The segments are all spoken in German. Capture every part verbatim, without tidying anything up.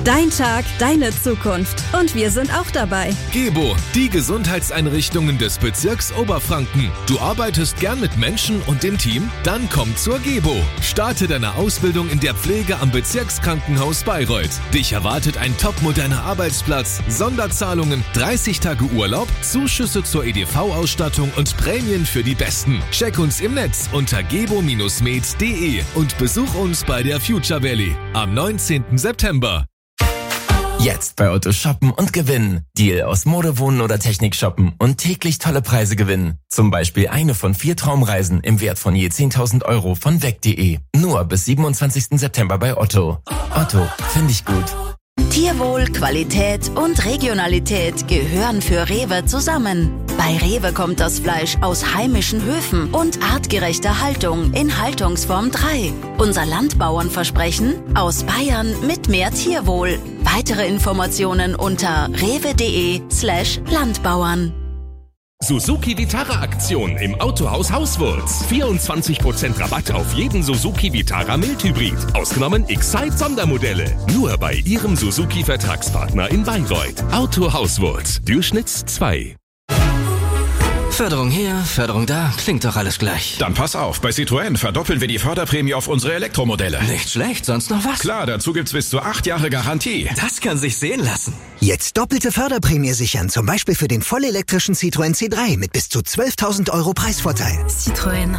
Dein Tag, deine Zukunft. Und wir sind auch dabei. Gebo, die Gesundheitseinrichtungen des Bezirks Oberfranken. Du arbeitest gern mit Menschen und dem Team? Dann komm zur Gebo. Starte deine Ausbildung in der Pflege am Bezirkskrankenhaus Bayreuth. Dich erwartet ein topmoderner Arbeitsplatz, Sonderzahlungen, dreißig Tage Urlaub, Zuschüsse zur E D V-Ausstattung und Prämien für die Besten. Check uns im Netz unter gebo med punkt de und besuch uns bei der Future Valley am neunzehnten September. Jetzt bei Otto shoppen und gewinnen. Deal aus Mode, Wohnen oder Technik shoppen und täglich tolle Preise gewinnen. Zum Beispiel eine von vier Traumreisen im Wert von je zehntausend Euro von weg punkt de. Nur bis siebenundzwanzigsten September bei Otto. Otto, finde ich gut. Tierwohl, Qualität und Regionalität gehören für Rewe zusammen. Bei Rewe kommt das Fleisch aus heimischen Höfen und artgerechter Haltung in Haltungsform drei. Unser Landbauernversprechen: aus Bayern mit mehr Tierwohl. Weitere Informationen unter rewe.de slash Landbauern. Suzuki Vitara Aktion im Autohaus Hauswurz. vierundzwanzig Prozent Rabatt auf jeden Suzuki Vitara Mildhybrid. Ausgenommen Excite Sondermodelle. Nur bei Ihrem Suzuki Vertragspartner in Bayreuth. Auto Hauswurz. Durchschnitts zwei. Förderung hier, Förderung da, klingt doch alles gleich. Dann pass auf, bei Citroën verdoppeln wir die Förderprämie auf unsere Elektromodelle. Nicht schlecht, sonst noch was? Klar, dazu gibt's bis zu acht Jahre Garantie. Das kann sich sehen lassen. Jetzt doppelte Förderprämie sichern, zum Beispiel für den vollelektrischen Citroën C drei mit bis zu zwölftausend Euro Preisvorteil. Citroën.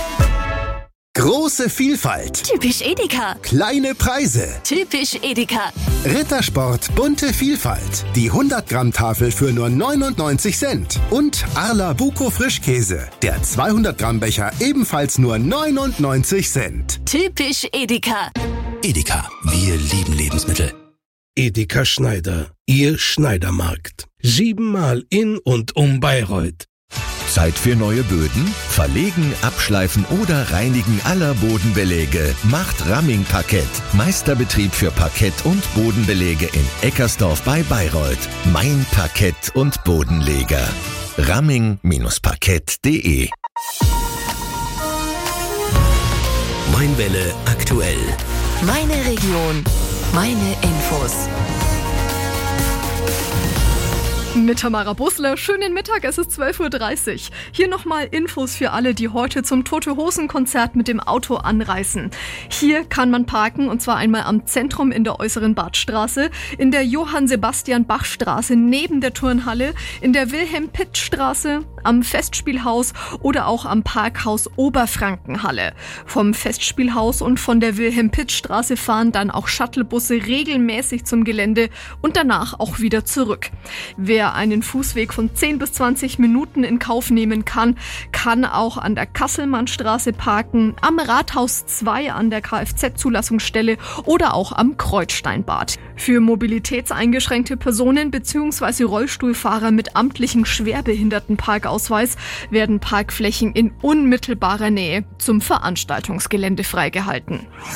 Große Vielfalt. Typisch Edeka. Kleine Preise. Typisch Edeka. Rittersport bunte Vielfalt. Die hundert Gramm Tafel für nur neunundneunzig Cent. Und Arla Buko Frischkäse. Der zweihundert Gramm Becher ebenfalls nur neunundneunzig Cent. Typisch Edeka. Edeka. Wir lieben Lebensmittel. Edeka Schneider. Ihr Schneidermarkt. Siebenmal in und um Bayreuth. Zeit für neue Böden? Verlegen, abschleifen oder reinigen aller Bodenbeläge macht Ramming Parkett. Meisterbetrieb für Parkett und Bodenbeläge in Eckersdorf bei Bayreuth. Mein Parkett und Bodenleger. Ramming Parkett punkt de. Mainwelle aktuell. Meine Region. Meine Infos. Mit Tamara Busler, schönen Mittag, es ist zwölf Uhr dreißig. Hier nochmal Infos für alle, die heute zum Tote-Hosen-Konzert mit dem Auto anreisen. Hier kann man parken, und zwar einmal am Zentrum in der Äußeren Badstraße, in der Johann-Sebastian-Bach-Straße neben der Turnhalle, in der Wilhelm-Pitt-Straße, am Festspielhaus oder auch am Parkhaus Oberfrankenhalle. Vom Festspielhaus und von der Wilhelm-Pitt-Straße fahren dann auch Shuttlebusse regelmäßig zum Gelände und danach auch wieder zurück. Wer einen Fußweg von zehn bis zwanzig Minuten in Kauf nehmen kann, kann auch an der Kasselmannstraße parken, am Rathaus zwei an der Kfz-Zulassungsstelle oder auch am Kreuzsteinbad. Für mobilitätseingeschränkte Personen bzw. Rollstuhlfahrer mit amtlichem Schwerbehindertenparkausweis werden Parkflächen in unmittelbarer Nähe zum Veranstaltungsgelände freigehalten.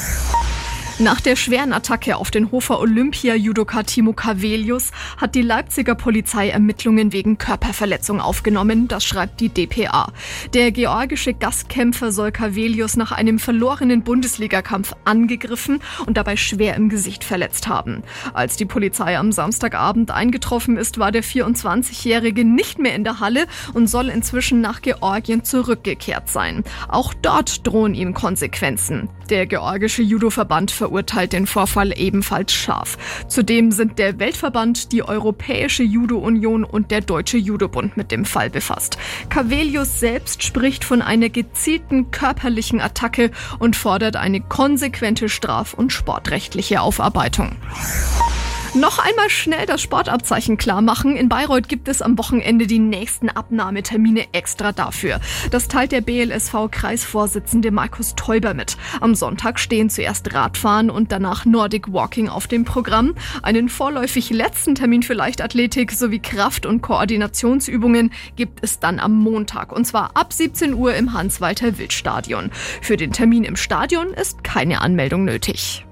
Nach der schweren Attacke auf den Hofer Olympia-Judoka Timo Cavelius hat die Leipziger Polizei Ermittlungen wegen Körperverletzung aufgenommen, das schreibt die d p a. Der georgische Gastkämpfer soll Cavelius nach einem verlorenen Bundesligakampf angegriffen und dabei schwer im Gesicht verletzt haben. Als die Polizei am Samstagabend eingetroffen ist, war der vierundzwanzigjährige nicht mehr in der Halle und soll inzwischen nach Georgien zurückgekehrt sein. Auch dort drohen ihm Konsequenzen. Der georgische Judoverband verurteilt den Vorfall ebenfalls scharf. Zudem sind der Weltverband, die Europäische Judo-Union und der Deutsche Judobund mit dem Fall befasst. Cavelius selbst spricht von einer gezielten körperlichen Attacke und fordert eine konsequente straf- und sportrechtliche Aufarbeitung. Noch einmal schnell das Sportabzeichen klar machen. In Bayreuth gibt es am Wochenende die nächsten Abnahmetermine extra dafür. Das teilt der B L S V-Kreisvorsitzende Markus Teuber mit. Am Sonntag stehen zuerst Radfahren und danach Nordic Walking auf dem Programm. Einen vorläufig letzten Termin für Leichtathletik sowie Kraft- und Koordinationsübungen gibt es dann am Montag. Und zwar ab siebzehn Uhr im Hans-Walter-Wild-Stadion. Für den Termin im Stadion ist keine Anmeldung nötig.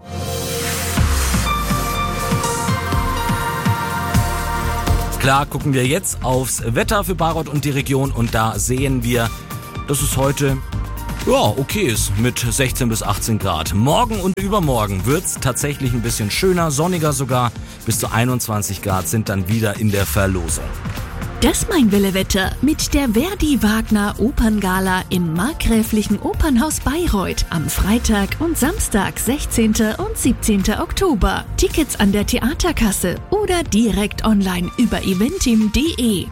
Klar, gucken wir jetzt aufs Wetter für Bayreuth und die Region und da sehen wir, dass es heute ja, okay ist mit sechzehn bis achtzehn Grad. Morgen und übermorgen wird's tatsächlich ein bisschen schöner, sonniger sogar. Bis zu einundzwanzig Grad sind dann wieder in der Verlosung. Das Mainwelle-Wetter mit der Verdi Wagner Operngala im Markgräflichen Opernhaus Bayreuth am Freitag und Samstag, sechzehnten und siebzehnten Oktober. Tickets an der Theaterkasse oder direkt online über eventim punkt de.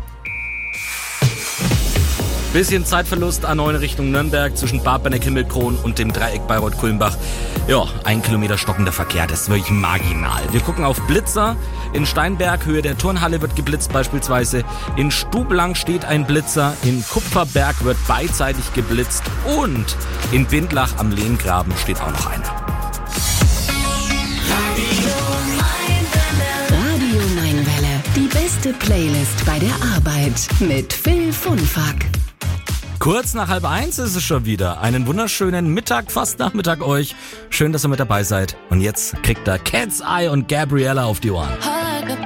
Bisschen Zeitverlust A neun Richtung Nürnberg zwischen Bad Benneck-Himmelkron und dem Dreieck Bayreuth-Kulmbach. Ja, ein Kilometer stockender Verkehr, das ist wirklich marginal. Wir gucken auf Blitzer. In Steinberg, Höhe der Turnhalle, wird geblitzt beispielsweise. In Stublang steht ein Blitzer. In Kupferberg wird beidseitig geblitzt. Und in Bindlach am Lehngraben steht auch noch einer. Radio Mainwelle. Die beste Playlist bei der Arbeit mit Phil Funfack. Kurz nach halb eins ist es schon wieder. Einen wunderschönen Mittag, fast Nachmittag euch. Schön, dass ihr mit dabei seid. Und jetzt kriegt ihr Cat's Eye und Gabriella auf die Ohren.